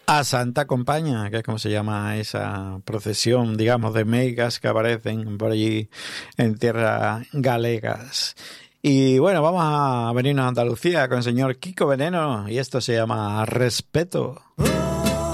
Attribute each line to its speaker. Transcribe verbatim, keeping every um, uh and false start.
Speaker 1: A Santa Compaña, que es como se llama esa procesión, digamos, de meigas que aparecen por allí en tierras galegas. Y bueno, vamos a venirnos a Andalucía con el señor Kiko Veneno y esto se llama Respeto.